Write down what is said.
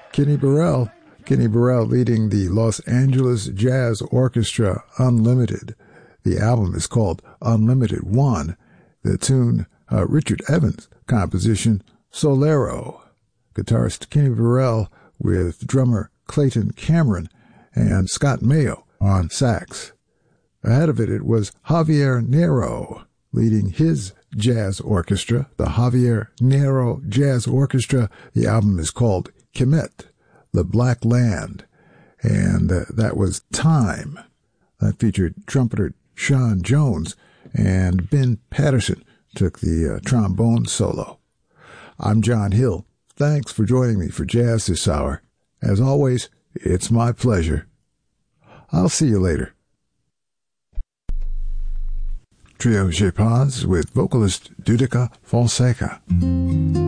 Kenny Burrell. Kenny Burrell leading the Los Angeles Jazz Orchestra Unlimited. The album is called Unlimited One. The tune, Richard Evans' composition, Solero. Guitarist Kenny Burrell with drummer Clayton Cameron and Scott Mayo on sax. Ahead of it was Javier Nero leading his jazz orchestra, the Javier Nero Jazz Orchestra. The album is called Kemet, The Black Land, and that was Time. That featured trumpeter Sean Jones, and Ben Patterson took the trombone solo. I'm John Hill. Thanks for joining me for Jazz this hour. As always, it's my pleasure. I'll see you later. Trio Je Paz with vocalist Dudica Fonseca.